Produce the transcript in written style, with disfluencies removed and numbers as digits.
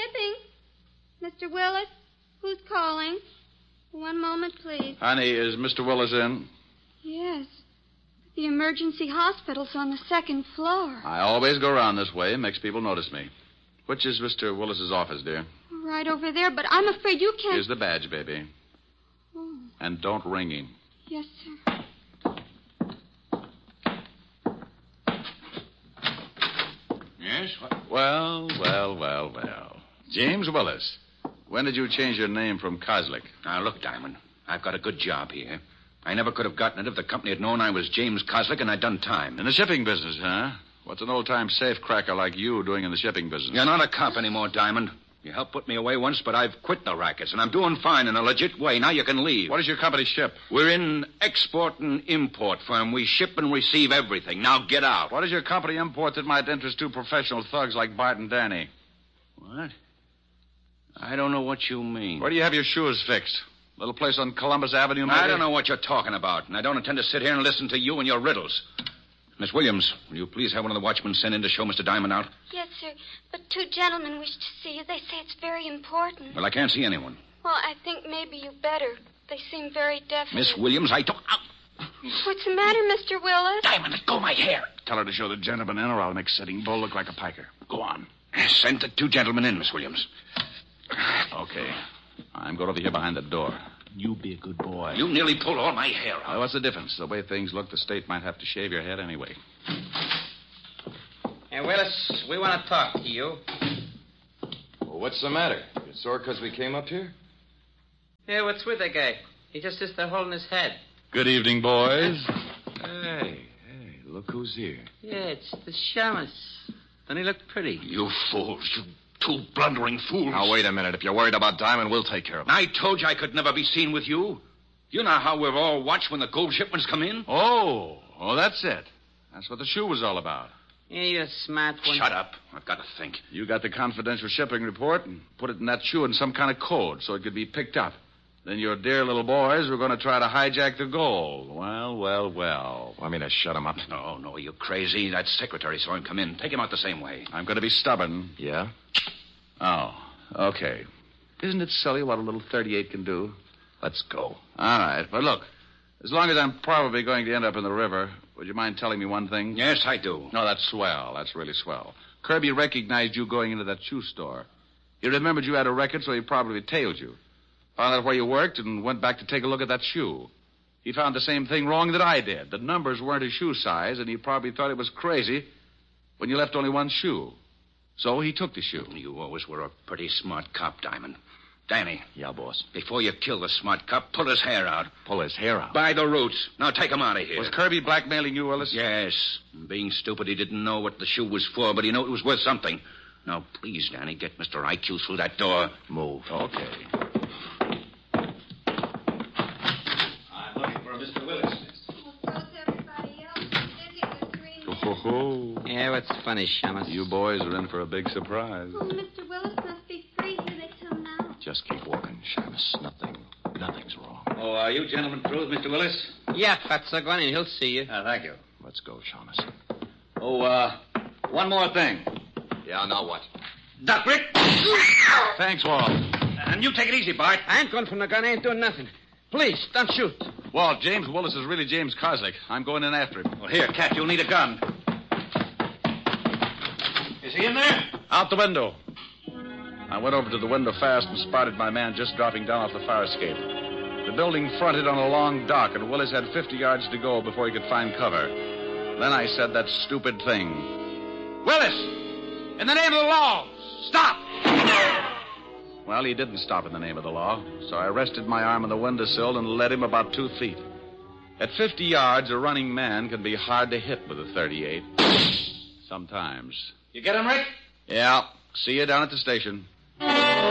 shipping. Mr. Willis, who's calling? One moment, please. Honey, is Mr. Willis in? Yes. The emergency hospital's on the second floor. I always go around this way. It makes people notice me. Which is Mr. Willis's office, dear? Right over there, but I'm afraid you can't... Here's the badge, baby. Oh. And don't ring him. Yes, sir. Yes? What? Well. James Willis. When did you change your name from Kozlik? Now, look, Diamond, I've got a good job here. I never could have gotten it if the company had known I was James Kozlik and I'd done time. In the shipping business, huh? What's an old-time safecracker like you doing in the shipping business? You're not a cop anymore, Diamond. You helped put me away once, but I've quit the rackets, and I'm doing fine in a legit way. Now you can leave. What does your company ship? We're in export and import firm. We ship and receive everything. Now get out. What does your company import that might interest two professional thugs like Bart and Danny? What? I don't know what you mean. Where do you have your shoes fixed? Little place on Columbus Avenue, maybe? I don't know what you're talking about, and I don't intend to sit here and listen to you and your riddles. Miss Williams, will you please have one of the watchmen sent in to show Mr. Diamond out? Yes, sir. But two gentlemen wish to see you. They say it's very important. Well, I can't see anyone. Well, I think maybe you better. They seem very definite. Miss Williams, I don't... What's the matter, Mr. Willis? Diamond, let go of my hair. Tell her to show the gentleman in, or I'll make Sitting Bull look like a piker. Go on. Send the two gentlemen in, Miss Williams. Okay. I'm going over here behind the door. You be a good boy. You nearly pulled all my hair out. Well, what's the difference? The way things look, the state might have to shave your head anyway. Hey, Willis, we want to talk to you. Well, what's the matter? You sore because we came up here? Yeah, what's with the guy? He just sits there holding his head. Good evening, boys. Hey, look who's here. Yeah, it's the shamus. Doesn't he look pretty? You fools, you two blundering fools. Now, wait a minute. If you're worried about Diamond, we'll take care of him. I told you I could never be seen with you. You know how we're all watched when the gold shipments come in? Oh, that's it. That's what the shoe was all about. Yeah, you're a smart one. Shut up. I've got to think. You got the confidential shipping report and put it in that shoe in some kind of code so it could be picked up. Then your dear little boys were going to try to hijack the gold. Well. Want me to shut him up? No, you crazy. That secretary saw him come in. Take him out the same way. I'm going to be stubborn. Yeah? Oh, okay. Isn't it silly what a little 38 can do? Let's go. All right, but look, as long as I'm probably going to end up in the river, would you mind telling me one thing? Yes, I do. No, that's swell. That's really swell. Kirby recognized you going into that shoe store. He remembered you had a record, so he probably tailed you. Found out where you worked and went back to take a look at that shoe. He found the same thing wrong that I did. The numbers weren't his shoe size, and he probably thought it was crazy when you left only one shoe. So he took the shoe. You always were a pretty smart cop, Diamond. Danny. Yeah, boss. Before you kill the smart cop, pull his hair out. Pull his hair out? By the roots. Now take him out of here. Was Kirby blackmailing you, Willis? Yes. Being stupid, he didn't know what the shoe was for, but he knew it was worth something. Now, please, Danny, get Mr. IQ through that door. Move. Okay. I'm looking for Mr. Willis. Well, so's everybody else. Busy with green. Oh. Yeah, what's funny, shamus? You boys are in for a big surprise. Oh, Mr. Willis must be free. Here they come now. Just keep walking, Shamus. Nothing's wrong. Oh, are you gentlemen through with Mr. Willis? Yeah, Fatso, go on in. He'll see you. Thank you. Let's go, Shamus. Oh, one more thing. Yeah, now what? Duck, Rick! Thanks, Walt. And you take it easy, Bart. I ain't going from the gun. I ain't doing nothing. Please, don't shoot. Walt, James Willis is really James Kozlik. I'm going in after him. Well, here, Cat, you'll need a gun. Is he in there? Out the window. I went over to the window fast and spotted my man just dropping down off the fire escape. The building fronted on a long dock, and Willis had 50 yards to go before he could find cover. Then I said that stupid thing. Willis! In the name of the law, stop! Well, he didn't stop in the name of the law, so I rested my arm on the windowsill and led him about 2 feet. At 50 yards, a running man can be hard to hit with a 38. Sometimes. You get him, Rick? Yeah. See you down at the station.